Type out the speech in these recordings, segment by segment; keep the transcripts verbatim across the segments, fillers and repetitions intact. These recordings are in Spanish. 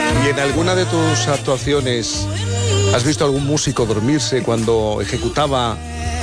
¿Y en alguna de tus actuaciones has visto algún músico dormirse cuando ejecutaba?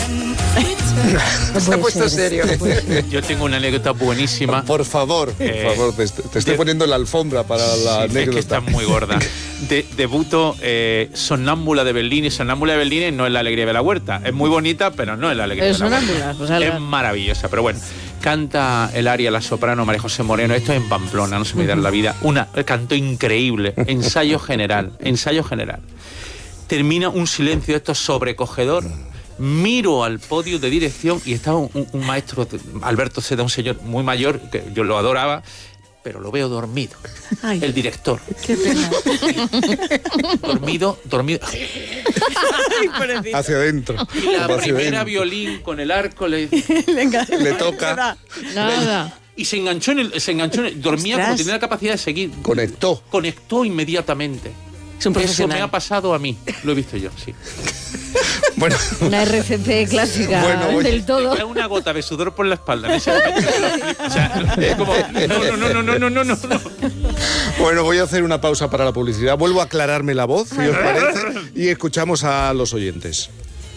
No Se ha puesto serio. Yo tengo una anécdota buenísima. Por favor, por Eh, favor, te, te estoy de, poniendo la alfombra para la sí, anécdota. Es que está muy gorda. De, debuto eh, Sonámbula de Berlín, y Sonámbula de Berlín no es la alegría de la huerta. Es muy bonita, pero no es la alegría Pero de la Sonámbula, huerta. o sea, es la... maravillosa, pero bueno. Canta el aria la soprano María José Moreno. Esto es en Pamplona, no se me da la vida. Una canto increíble. Ensayo general, ensayo general. Termina un silencio esto sobrecogedor. Miro al podio de dirección y estaba un, un maestro, Alberto Seda, un señor muy mayor, que yo lo adoraba, pero lo veo dormido. Ay, el director. Qué pena. Dormido, dormido. Ay, hacia adentro. Y la hacia primera adentro. violín con el arco le, le toca. Nada. Y se enganchó en el, se enganchó en el, dormía Ostras. como tenía la capacidad de seguir. Conectó. Conectó inmediatamente. Es un Eso profesional. me ha pasado a mí. Lo he visto yo, sí. Bueno. Una R C P clásica, Bueno, voy- del todo. Me da una gota de sudor por la espalda. En ese momento me lo flipo. O sea, es como, no, no, no, no, no, no, no, no. Bueno, voy a hacer una pausa para la publicidad. Vuelvo a aclararme la voz, si os parece, y escuchamos a los oyentes.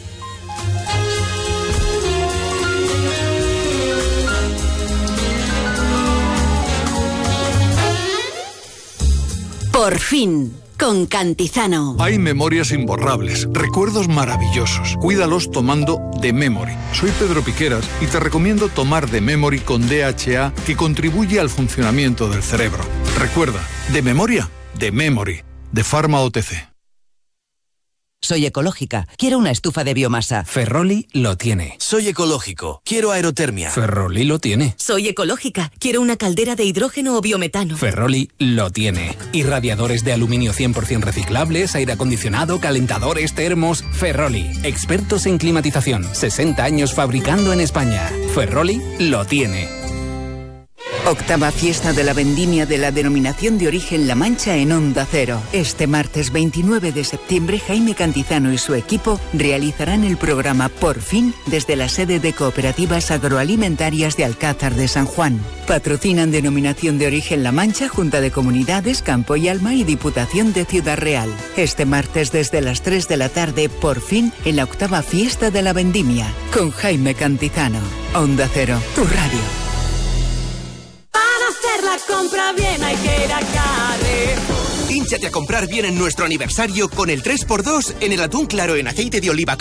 Por fin, con Cantizano. Hay memorias imborrables, recuerdos maravillosos. Cuídalos tomando The Memory. Soy Pedro Piqueras y te recomiendo tomar The Memory con D H A, que contribuye al funcionamiento del cerebro. Recuerda, de memoria, The Memory, de Pharma O T C. Soy ecológica. Quiero una estufa de biomasa. Ferroli lo tiene. Soy ecológico. Quiero aerotermia. Ferroli lo tiene. Soy ecológica. Quiero una caldera de hidrógeno o biometano. Ferroli lo tiene. Irradiadores de aluminio cien por ciento reciclables, aire acondicionado, calentadores, termos. Ferroli, expertos en climatización. sesenta años fabricando en España. Ferroli lo tiene. Octava fiesta de la vendimia de la Denominación de Origen La Mancha en Onda Cero. Este martes veintinueve de septiembre, Jaime Cantizano y su equipo realizarán el programa Por Fin desde la sede de Cooperativas Agroalimentarias de Alcázar de San Juan. Patrocinan Denominación de Origen La Mancha, Junta de Comunidades, Campo y Alma y Diputación de Ciudad Real. Este martes desde las tres de la tarde, Por Fin, en la octava fiesta de la vendimia, con Jaime Cantizano. Onda Cero, tu radio. La compra bien hay que ir a Carrefour. Hínchate a comprar bien en nuestro aniversario con el tres por dos en el atún claro en aceite de oliva